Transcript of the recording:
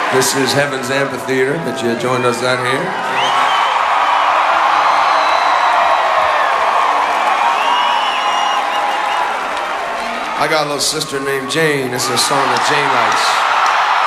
This is Heaven's Amphitheater that you joined us out here. I got a little sister named Jane. This is a song that Jane likes.